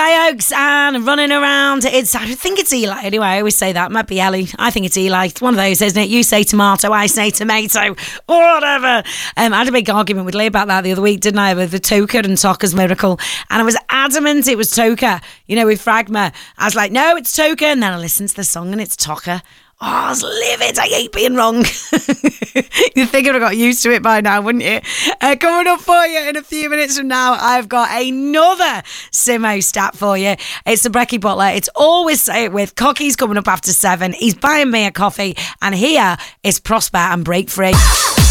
Eli Oaks and Running Around. I think it's Eli anyway. I always say that. It might be Ellie. I think it's Eli. It's one of those, isn't it? You say tomato, I say tomato, or whatever. I had a big argument with Lee about that the other week, didn't I? With the Toka and Toka's Miracle. And I was adamant it was Toka, with Fragma. I was like, no, it's Toka. And then I listened to the song and it's Toka. Oh, I was livid. I hate being wrong. You'd think I'd have got used to it by now, wouldn't you? Coming up for you in a few minutes from now, I've got another Simo stat for you. It's the Brekkie Butler. It's Always Say It With. Cocky's coming up after 7. He's buying me a coffee. And here is Prosper and Break Free.